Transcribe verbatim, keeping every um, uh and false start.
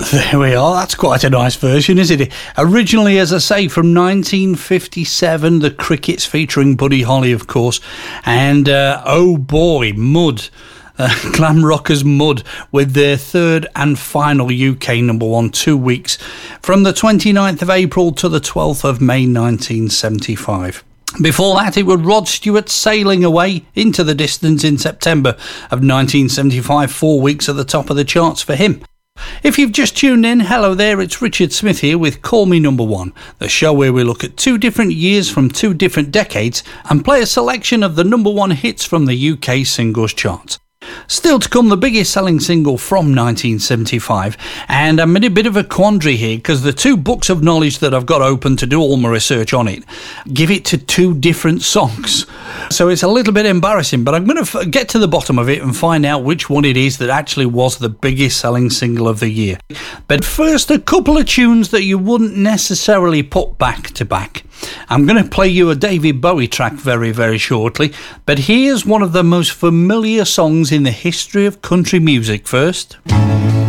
There we are. That's quite a nice version, isn't it? Originally, as I say, from nineteen fifty-seven, the Crickets featuring Buddy Holly, of course. And, uh, oh boy, Mud. Uh, Glam Rockers Mud with their third and final U K number one, two weeks, from the twenty-ninth of April to the twelfth of May nineteen seventy-five. Before that, it was Rod Stewart, Sailing Away into the Distance in September of nineteen seventy-five, four weeks at the top of the charts for him. If you've just tuned in, hello there, it's Richard Smith here with Call Me Number One, the show where we look at two different years from two different decades and play a selection of the number one hits from the U K singles charts. Still to come, the biggest selling single from nineteen seventy-five, and I'm in a bit of a quandary here because the two books of knowledge that I've got open to do all my research on it give it to two different songs. So it's a little bit embarrassing, but I'm going to get to the bottom of it and find out which one it is that actually was the biggest selling single of the year. But first, a couple of tunes that you wouldn't necessarily put back to back. I'm going to play you a David Bowie track very, very shortly, but here's one of the most familiar songs in the history of country music first.